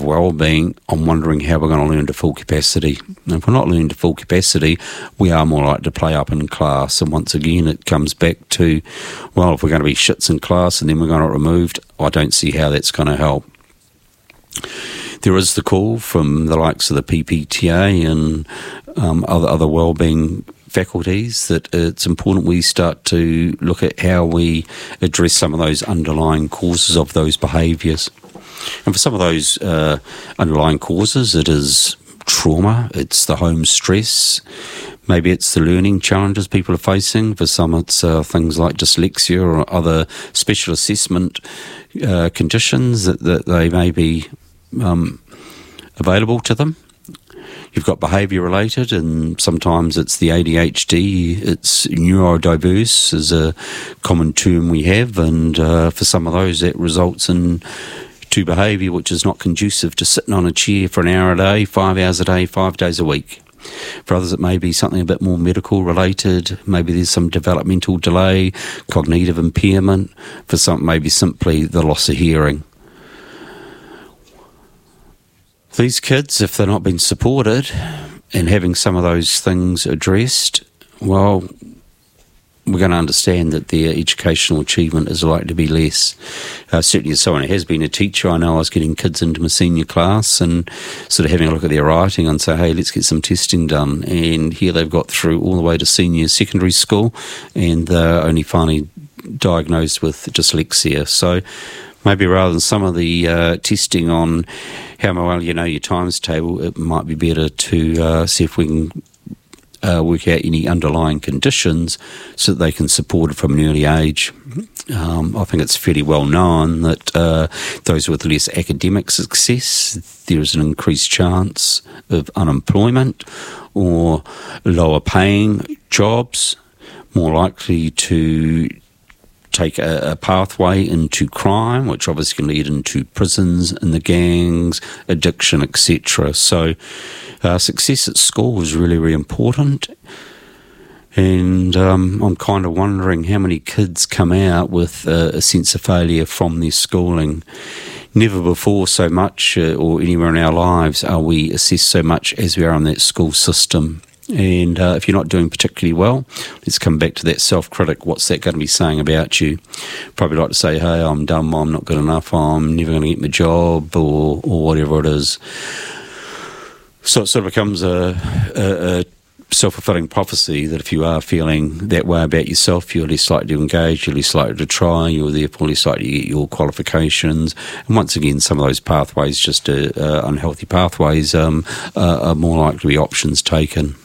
of well-being, I'm wondering how we're going to learn to full capacity. And if we're not learning to full capacity, we are more likely to play up in class. And once again, it comes back to, well, if we're going to be shits in class and then we're going to get removed, I don't see how that's going to help. There is the call from the likes of the PPTA and other wellbeing faculties that it's important we start to look at how we address some of those underlying causes of those behaviours. And for some of those underlying causes, it is trauma, it's the home stress, maybe it's the learning challenges people are facing. For some, it's things like dyslexia or other special assessment conditions that they may be available to them. You've got behaviour related, and sometimes it's the ADHD, it's neurodiverse is a common term we have, and for some of those that results in to behaviour which is not conducive to sitting on a chair for an hour a day, 5 hours a day, 5 days a week. For others it may be something a bit more medical related, maybe there's some developmental delay, cognitive impairment, for some maybe simply the loss of hearing. These kids, if they're not being supported and having some of those things addressed, well, we're going to understand that their educational achievement is likely to be less. Certainly as someone who has been a teacher, I know I was getting kids into my senior class and sort of having a look at their writing and say, hey, let's get some testing done. And here they've got through all the way to senior secondary school and they're only finally diagnosed with dyslexia. So maybe rather than some of the testing on how well you know your times table, it might be better to see if we can work out any underlying conditions so that they can support it from an early age. I think it's fairly well known that those with less academic success, there is an increased chance of unemployment or lower paying jobs, more likely to take a pathway into crime, which obviously can lead into prisons and the gangs, addiction, etc. So success at school is really, really important. And I'm kind of wondering how many kids come out with a sense of failure from their schooling. Never before so much or anywhere in our lives are we assessed so much as we are in that school system. And if you're not doing particularly well, let's come back to that self-critic. What's that going to be saying about you? Probably like to say, hey, I'm dumb, I'm not good enough, I'm never going to get my job, or whatever it is. So it sort of becomes a self-fulfilling prophecy that if you are feeling that way about yourself, you're less likely to engage, you're less likely to try, you're therefore less likely to get your qualifications. And once again, some of those pathways, just unhealthy pathways, are more likely to be options taken.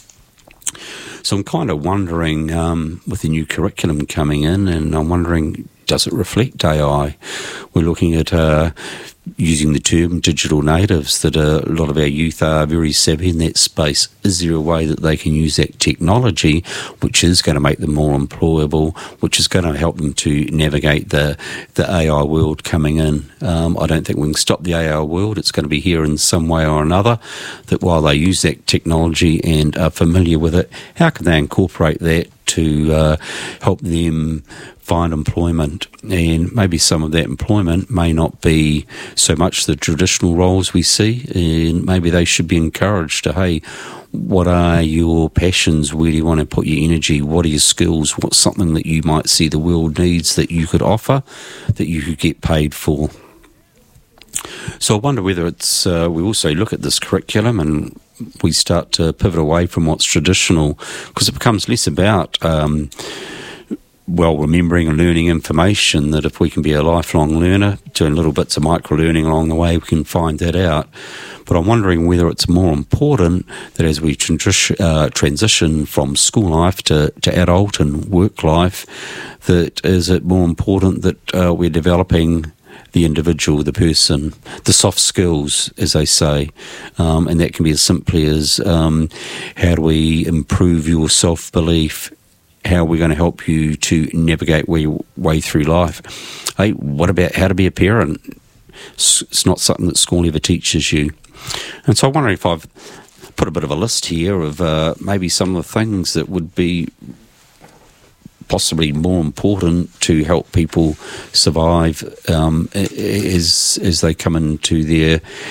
So I'm kind of wondering, with the new curriculum coming in, and I'm wondering, does it reflect AI? We're looking at using the term digital natives, that a lot of our youth are very savvy in that space. Is there a way that they can use that technology which is going to make them more employable, which is going to help them to navigate the AI world coming in? I don't think we can stop the AI world. It's going to be here in some way or another, that while they use that technology and are familiar with it, how can they incorporate that to help them find employment? And maybe some of that employment may not be so much the traditional roles we see, and maybe they should be encouraged to, hey, what are your passions? Where do you want to put your energy? What are your skills? What's something that you might see the world needs that you could offer, that you could get paid for? So I wonder whether it's we also look at this curriculum and we start to pivot away from what's traditional, because it becomes less about remembering and learning information, that if we can be a lifelong learner, doing little bits of micro-learning along the way, we can find that out. But I'm wondering whether it's more important that as we transition from school life to adult and work life, that is it more important that we're developing the individual, the person, the soft skills, as they say, and that can be as simply as how do we improve your self-belief, how are we going to help you to navigate your way through life. Hey, what about how to be a parent? It's not something that school ever teaches you. And so I wonder if I've put a bit of a list here of maybe some of the things that would be possibly more important to help people survive as they come into their